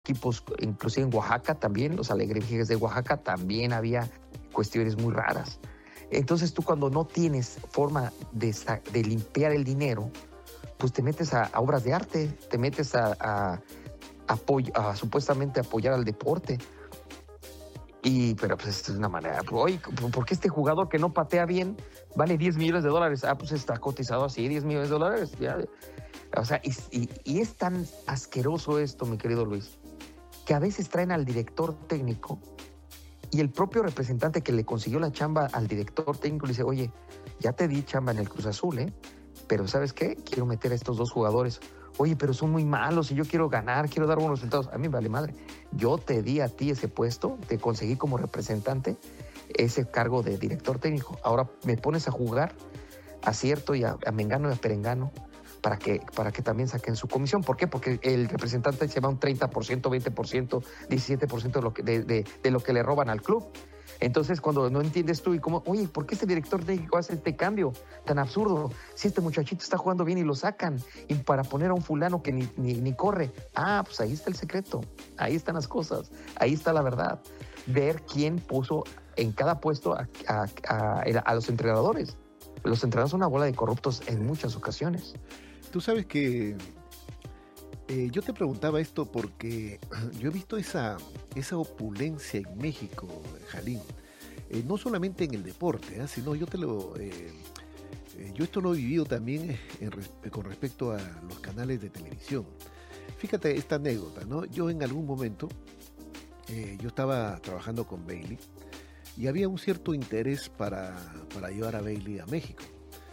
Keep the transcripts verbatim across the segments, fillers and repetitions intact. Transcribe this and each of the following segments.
equipos, inclusive en Oaxaca también, los Alebrijes de Oaxaca también había cuestiones muy raras. Entonces tú cuando no tienes forma de, de limpiar el dinero, pues te metes a, a obras de arte, te metes a, a, a, apoy, a supuestamente apoyar al deporte. Y, pero pues es una manera, oye, ¿por qué este jugador que no patea bien vale diez millones de dólares? Ah, pues está cotizado así, diez millones de dólares. Ya. O sea, y, y, y es tan asqueroso esto, mi querido Luis, que a veces traen al director técnico y el propio representante que le consiguió la chamba al director técnico le dice, oye, ya te di chamba en el Cruz Azul, ¿eh? Pero ¿sabes qué? Quiero meter a estos dos jugadores. Oye, pero son muy malos y yo quiero ganar, quiero dar buenos resultados. A mí me vale madre. Yo te di a ti ese puesto, te conseguí como representante ese cargo de director técnico. Ahora me pones a jugar a Cierto y a, a Mengano y a Perengano para que, para que también saquen su comisión. ¿Por qué? Porque el representante se va un treinta por ciento, veinte por ciento, diecisiete por ciento de lo que, de, de, de lo que le roban al club. Entonces, cuando no entiendes tú y como, oye, ¿por qué este director técnico hace este cambio tan absurdo? Si este muchachito está jugando bien y lo sacan, y para poner a un fulano que ni, ni, ni corre. Ah, pues ahí está el secreto, ahí están las cosas, ahí está la verdad. Ver quién puso en cada puesto a, a, a, a los entrenadores. Los entrenadores son una bola de corruptos en muchas ocasiones. Tú sabes que eh, yo te preguntaba esto porque yo he visto esa, esa opulencia en México, Jalín, eh, no solamente en el deporte, ¿eh? sino yo te lo, eh, eh, yo esto lo he vivido también en res, con respecto a los canales de televisión. Fíjate esta anécdota, ¿no? Yo en algún momento, eh, yo estaba trabajando con Bailey y había un cierto interés para, para llevar a Bailey a México.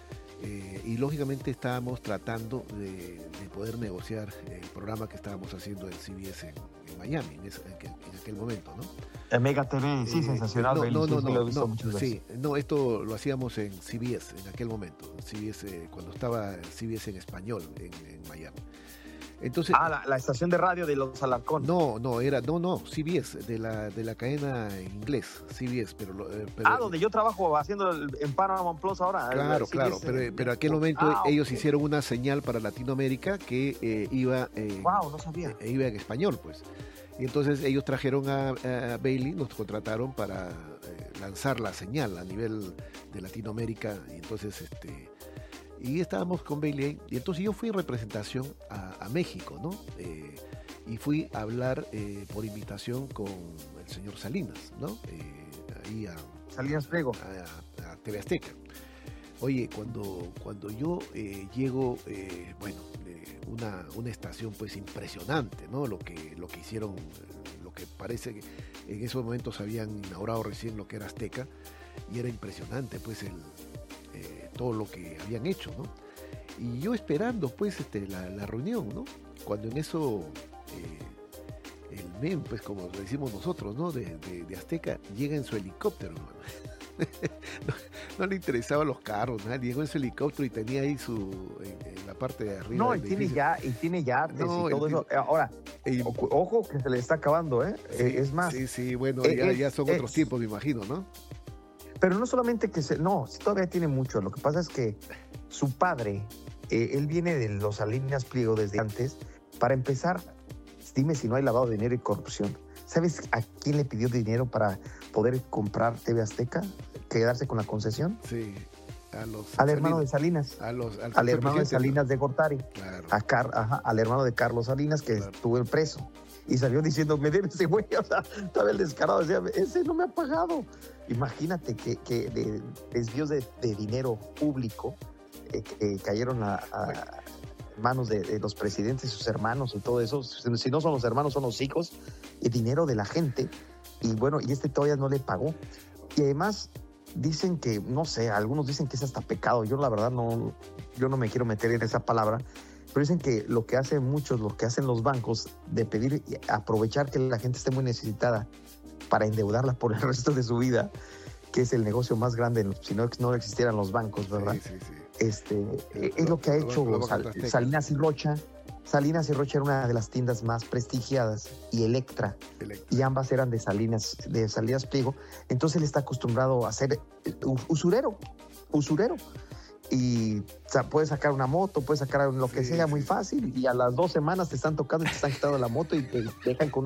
Eh, y lógicamente estábamos tratando de, de poder negociar el programa que estábamos haciendo en C B S en, en Miami en, ese, en, aquel, en aquel momento, ¿no? En Mega T V, sí, eh, sensacional. No, Bailey, no, no, sí, no, lo he visto no, muchas sí, veces. no, esto lo hacíamos en C B S en aquel momento, C B S, eh, cuando estaba C B S en español en, en Miami. Entonces, ah, la, la estación de radio de los Alarcón. No, no, era, no, no, C B S, de la, de la cadena en inglés, C B S, pero, eh, pero... Ah, donde yo trabajo haciendo el, en Paramount Plus ahora. Claro, el, claro, C B S, pero, pero en aquel momento ah, ellos okay. hicieron una señal para Latinoamérica que eh, iba, eh, wow, no sabía. Eh, iba en español, pues. Y entonces ellos trajeron a, a Bailey, nos contrataron para eh, lanzar la señal a nivel de Latinoamérica, y entonces, este... y estábamos con Bailey, y entonces yo fui en representación a, a México, ¿no? Eh, y fui a hablar eh, por invitación con el señor Salinas, ¿no? Eh, ahí a... Salinas Pliego. A, a, a T V Azteca. Oye, cuando, cuando yo eh, llego, eh, bueno, eh, una, una estación pues impresionante, ¿no? Lo que, lo que hicieron, lo que parece que en esos momentos habían inaugurado recién lo que era Azteca, y era impresionante pues el... Eh, todo lo que habían hecho, ¿no? Y yo esperando, pues, este, la, la reunión, ¿no? Cuando en eso eh, el M E M, pues, como lo decimos nosotros, ¿no? De, de, de Azteca, llega en su helicóptero, ¿no? no, no le interesaban los carros, ¿no? Llegó en su helicóptero y tenía ahí su, en, en la parte de arriba. No, y tiene, ya, y tiene yates no, y todo eso. Tiene, Ahora, y, ojo que se le está acabando, ¿eh? Sí, es más. Sí, sí, bueno, eh, ya, es, ya son es, otros tiempos, me imagino, ¿no? Pero no solamente que se... No, sí todavía tiene mucho. Lo que pasa es que su padre, eh, él viene de los Salinas Pliego desde antes. Para empezar, dime si no hay lavado de dinero y corrupción. ¿Sabes a quién le pidió dinero para poder comprar T V Azteca? ¿Quedarse con la concesión? Sí, a los... Al hermano de Salinas. A los, al, al hermano de Salinas de Gortari. Claro. A Car, ajá, al hermano de Carlos Salinas, que claro. estuvo preso. Y salió diciendo, me debe ese güey. O sea, estaba el descarado, decía, ese no me ha pagado. Imagínate que, que de desvíos de, de dinero público eh, que cayeron a, a manos de, de los presidentes, sus hermanos y todo eso. Si no son los hermanos, son los hijos. El dinero de la gente. Y bueno, y este todavía no le pagó. Y además dicen que, no sé, algunos dicen que es hasta pecado. Yo la verdad no, yo no me quiero meter en esa palabra. Pero dicen que lo que hacen muchos, lo que hacen los bancos, de pedir, aprovechar que la gente esté muy necesitada para endeudarla por el resto de su vida, que es el negocio más grande, si no, no existieran los bancos, ¿verdad? Sí, sí, sí. Este, eh, es lo que ha hecho Sal, Salinas y Rocha. Salinas y Rocha era una de las tiendas más prestigiadas, y Electra, Electra. Y ambas eran de Salinas, de Salinas Pliego. Entonces él está acostumbrado a ser usurero, usurero. y o sea, puedes sacar una moto, puedes sacar lo que Sí, sea muy sí. fácil y a las dos semanas te están tocando y te están quitando la moto y te dejan con una